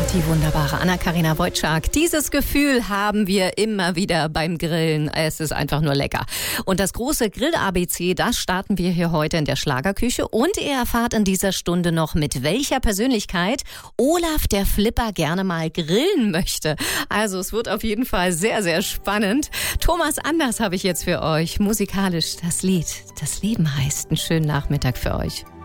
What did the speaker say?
Die wunderbare Anna-Karina Wojcik. Dieses Gefühl haben wir immer wieder beim Grillen. Es ist einfach nur lecker. Und das große Grill-ABC, das starten wir hier heute in der Schlagerküche. Und ihr erfahrt in dieser Stunde noch, mit welcher Persönlichkeit Olaf der Flipper gerne mal grillen möchte. Also es wird auf jeden Fall sehr, sehr spannend. Thomas Anders habe ich jetzt für euch. Musikalisch das Lied Das Leben heißt. Einen schönen Nachmittag für euch.